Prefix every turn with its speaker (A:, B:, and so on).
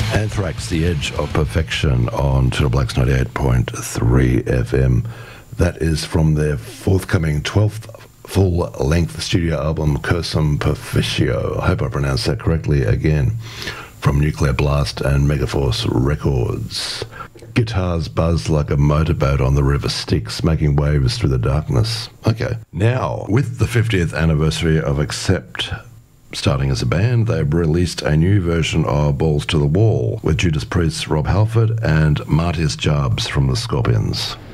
A: Anthrax, The Edge of Perfection on Turtle Blacks 98.3 FM. That is from their forthcoming 12th full-length studio album, Cursum Perficio. I hope I pronounced that correctly again. From Nuclear Blast and Megaforce Records. Guitars buzz like a motorboat on the river Styx, making waves through the darkness. Okay. Now, with the 50th anniversary of Accept starting as a band, they've released a new version of Balls to the Wall with Judas Priest, Rob Halford, and Marty's Jarbs from the Scorpions.